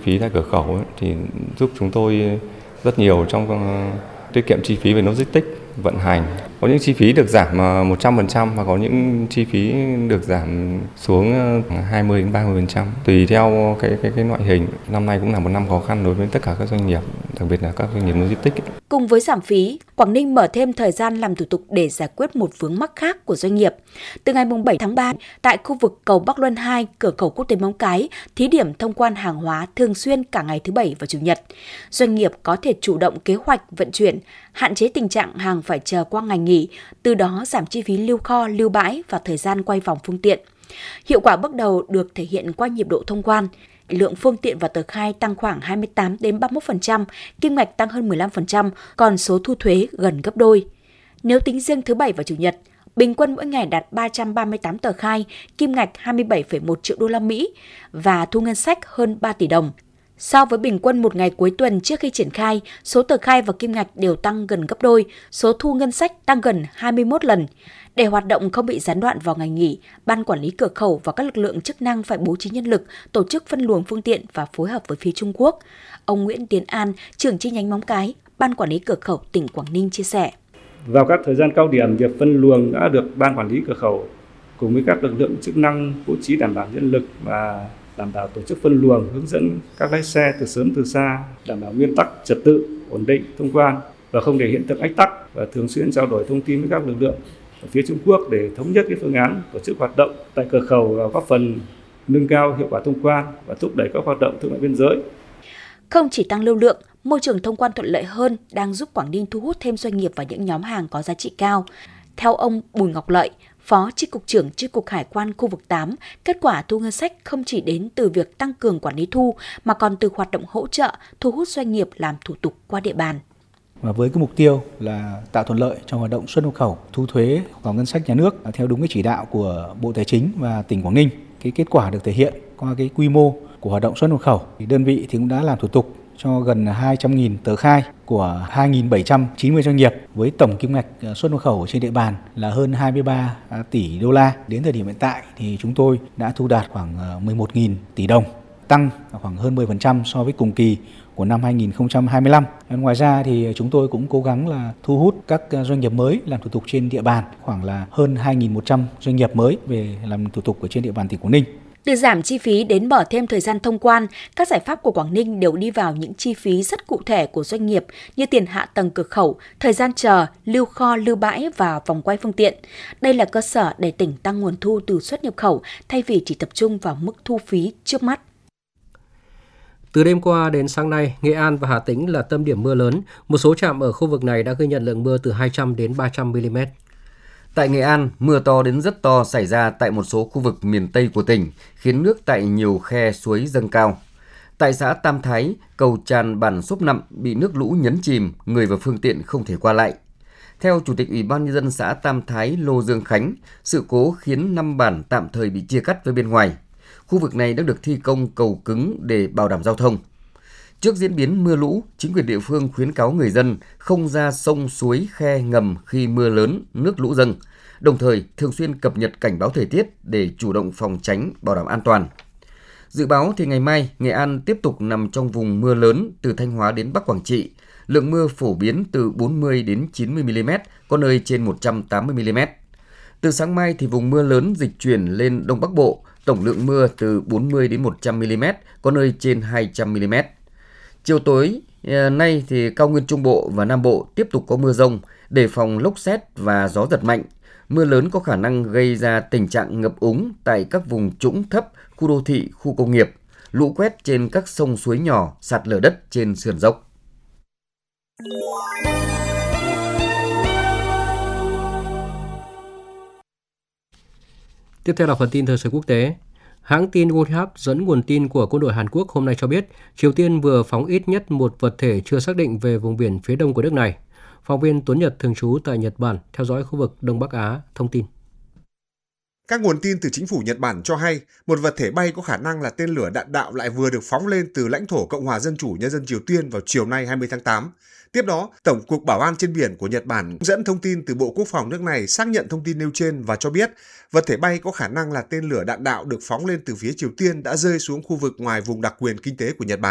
phí tại cửa khẩu ấy, thì giúp chúng tôi rất nhiều trong tiết kiệm chi phí về logistics, vận hành. Có những chi phí được giảm 100% và có những chi phí được giảm xuống 20 đến 30% tùy theo cái loại hình. Năm nay cũng là một năm khó khăn đối với tất cả các doanh nghiệp, đặc biệt là các doanh nghiệp logistics. Cùng với giảm phí, Quảng Ninh mở thêm thời gian làm thủ tục để giải quyết một vướng mắc khác của doanh nghiệp. Từ ngày 7 tháng 3, tại khu vực cầu Bắc Luân 2, cửa khẩu quốc tế Móng Cái, thí điểm thông quan hàng hóa thường xuyên cả ngày thứ Bảy và Chủ nhật. Doanh nghiệp có thể chủ động kế hoạch vận chuyển, hạn chế tình trạng hàng phải chờ qua ngày nghỉ, từ đó giảm chi phí lưu kho, lưu bãi và thời gian quay vòng phương tiện. Hiệu quả bước đầu được thể hiện qua nhịp độ thông quan. Lượng phương tiện và tờ khai tăng khoảng 28 đến 31%, kim ngạch tăng hơn 15%, còn số thu thuế gần gấp đôi. Nếu tính riêng thứ Bảy và Chủ nhật, bình quân mỗi ngày đạt 338 tờ khai, kim ngạch 27,1 triệu đô la Mỹ và thu ngân sách hơn 3 tỷ đồng. So với bình quân một ngày cuối tuần trước khi triển khai, số tờ khai và kim ngạch đều tăng gần gấp đôi, số thu ngân sách tăng gần 21 lần. Để hoạt động không bị gián đoạn vào ngày nghỉ, Ban Quản lý Cửa khẩu và các lực lượng chức năng phải bố trí nhân lực, tổ chức phân luồng phương tiện và phối hợp với phía Trung Quốc. Ông Nguyễn Tiến An, trưởng chi nhánh Móng Cái, Ban Quản lý Cửa khẩu tỉnh Quảng Ninh chia sẻ. Vào các thời gian cao điểm, việc phân luồng đã được Ban Quản lý Cửa khẩu cùng với các lực lượng chức năng bố trí đảm bảo nhân lực và đảm bảo tổ chức phân luồng, hướng dẫn các lái xe từ sớm từ xa, đảm bảo nguyên tắc trật tự, ổn định, thông quan và không để hiện tượng ách tắc, và thường xuyên trao đổi thông tin với các lực lượng ở phía Trung Quốc để thống nhất cái phương án tổ chức hoạt động tại cửa khẩu và góp phần nâng cao hiệu quả thông quan và thúc đẩy các hoạt động thương mại biên giới. Không chỉ tăng lưu lượng, môi trường thông quan thuận lợi hơn đang giúp Quảng Ninh thu hút thêm doanh nghiệp và những nhóm hàng có giá trị cao. Theo ông Bùi Ngọc Lợi, Phó Chi cục trưởng Chi cục Hải quan khu vực 8, kết quả thu ngân sách không chỉ đến từ việc tăng cường quản lý thu mà còn từ hoạt động hỗ trợ thu hút doanh nghiệp làm thủ tục qua địa bàn. Và với cái mục tiêu là tạo thuận lợi trong hoạt động xuất nhập khẩu, thu thuế vào ngân sách nhà nước theo đúng cái chỉ đạo của Bộ Tài chính và tỉnh Quảng Ninh, cái kết quả được thể hiện qua cái quy mô của hoạt động xuất nhập khẩu. Thì đơn vị thì cũng đã làm thủ tục cho gần 200.000 tờ khai của 2.790 doanh nghiệp với tổng kim ngạch xuất nhập khẩu trên địa bàn là hơn 23 tỷ đô la. Đến thời điểm hiện tại thì chúng tôi đã thu đạt khoảng 11.000 tỷ đồng, tăng khoảng hơn 10% so với cùng kỳ của năm 2025. Ngoài ra thì chúng tôi cũng cố gắng là thu hút các doanh nghiệp mới làm thủ tục trên địa bàn, khoảng là hơn 2.100 doanh nghiệp mới về làm thủ tục ở trên địa bàn tỉnh Quảng Ninh. Từ giảm chi phí đến mở thêm thời gian thông quan, các giải pháp của Quảng Ninh đều đi vào những chi phí rất cụ thể của doanh nghiệp như tiền hạ tầng cửa khẩu, thời gian chờ, lưu kho, lưu bãi và vòng quay phương tiện. Đây là cơ sở để tỉnh tăng nguồn thu từ xuất nhập khẩu thay vì chỉ tập trung vào mức thu phí trước mắt. Từ đêm qua đến sáng nay, Nghệ An và Hà Tĩnh là tâm điểm mưa lớn. Một số trạm ở khu vực này đã ghi nhận lượng mưa từ 200 đến 300 mm. Tại Nghệ An, mưa to đến rất to xảy ra tại một số khu vực miền Tây của tỉnh, khiến nước tại nhiều khe suối dâng cao. Tại xã Tam Thái, cầu tràn bản Xốp Nậm bị nước lũ nhấn chìm, người và phương tiện không thể qua lại. Theo Chủ tịch Ủy ban Nhân dân xã Tam Thái Lô Dương Khánh, sự cố khiến 5 bản tạm thời bị chia cắt với bên ngoài. Khu vực này đã được thi công cầu cứng để bảo đảm giao thông. Trước diễn biến mưa lũ, chính quyền địa phương khuyến cáo người dân không ra sông, suối, khe, ngầm khi mưa lớn, nước lũ dâng, đồng thời thường xuyên cập nhật cảnh báo thời tiết để chủ động phòng tránh, bảo đảm an toàn. Dự báo thì ngày mai, Nghệ An tiếp tục nằm trong vùng mưa lớn từ Thanh Hóa đến Bắc Quảng Trị. Lượng mưa phổ biến từ 40 đến 90 mm, có nơi trên 180 mm. Từ sáng mai thì vùng mưa lớn dịch chuyển lên Đông Bắc Bộ, tổng lượng mưa từ 40 đến 100 mm, có nơi trên 200 mm. Chiều tối nay thì cao nguyên Trung Bộ và Nam Bộ tiếp tục có mưa rông, đề phòng lốc sét và gió giật mạnh. Mưa lớn có khả năng gây ra tình trạng ngập úng tại các vùng trũng thấp, khu đô thị, khu công nghiệp, lũ quét trên các sông suối nhỏ, sạt lở đất trên sườn dốc. Tiếp theo là phần tin thời sự quốc tế. Hãng tin Yonhap dẫn nguồn tin của quân đội Hàn Quốc hôm nay cho biết Triều Tiên vừa phóng ít nhất một vật thể chưa xác định về vùng biển phía đông của nước này. Phóng viên Tuấn Nhật thường trú tại Nhật Bản theo dõi khu vực Đông Bắc Á thông tin. Các nguồn tin từ chính phủ Nhật Bản cho hay một vật thể bay có khả năng là tên lửa đạn đạo lại vừa được phóng lên từ lãnh thổ Cộng hòa Dân chủ Nhân dân Triều Tiên vào chiều nay 20 tháng 8. Tiếp đó, Tổng cục Bảo an trên biển của Nhật Bản dẫn thông tin từ Bộ Quốc phòng nước này xác nhận thông tin nêu trên và cho biết vật thể bay có khả năng là tên lửa đạn đạo được phóng lên từ phía Triều Tiên đã rơi xuống khu vực ngoài vùng đặc quyền kinh tế của Nhật Bản.